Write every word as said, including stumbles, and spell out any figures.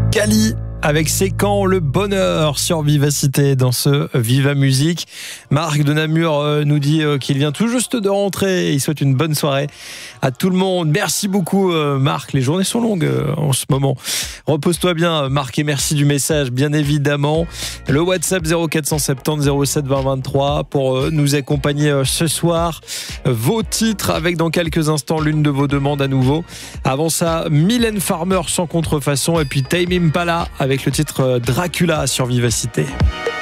Kali avec C'est quand le bonheur sur Vivacité dans ce Viva Musique. Marc de Namur nous dit qu'il vient tout juste de rentrer. Il souhaite une bonne soirée à tout le monde. Merci beaucoup Marc. Les journées sont longues en ce moment. Repose-toi bien Marc et merci du message bien évidemment. Le WhatsApp zéro quatre cent soixante-dix zéro sept vingt vingt-trois pour nous accompagner ce soir. Vos titres avec dans quelques instants l'une de vos demandes à nouveau. Avant ça, Mylène Farmer sans contrefaçon et puis Tame Impala avec le titre Dracula sur Vivacité.